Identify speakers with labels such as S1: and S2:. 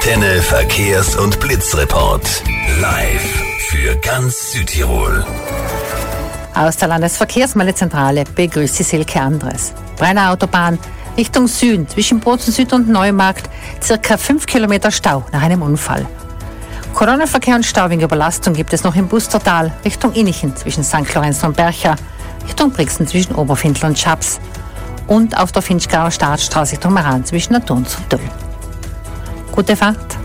S1: Antenne Verkehrs- und Blitzreport. Live für ganz Südtirol.
S2: Aus der Landesverkehrsmeldezentrale begrüßt Sie Silke Andres. Brenner Autobahn Richtung Süden zwischen Bozen Süd und Neumarkt, circa 5 Kilometer Stau nach einem Unfall. Kolonnenverkehr und Stau wegen Überlastung gibt es noch im Bustertal Richtung Innichen zwischen St. Lorenz und Bercha, Richtung Brixen zwischen Oberfindl und Schaps und auf der Finchgauer Startstraße Richtung Meran zwischen Naturns und Döll. Gute Fahrt!